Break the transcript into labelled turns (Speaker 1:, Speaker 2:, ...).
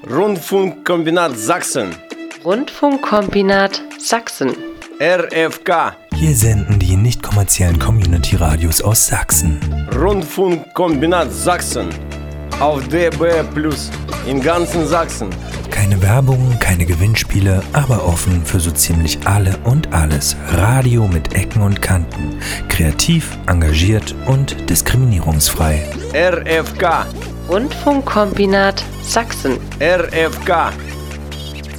Speaker 1: Rundfunkkombinat Sachsen.
Speaker 2: Rundfunkkombinat Sachsen.
Speaker 1: RFK.
Speaker 3: Hier senden die nicht kommerziellen Community-Radios aus Sachsen.
Speaker 1: Rundfunkkombinat Sachsen. Auf DAB+ in ganzen Sachsen.
Speaker 3: Keine Werbung, keine Gewinnspiele, aber offen für so ziemlich alle und alles. Radio mit Ecken und Kanten. Kreativ, engagiert und diskriminierungsfrei.
Speaker 1: RFK.
Speaker 2: Rundfunkkombinat Sachsen.
Speaker 1: RFK.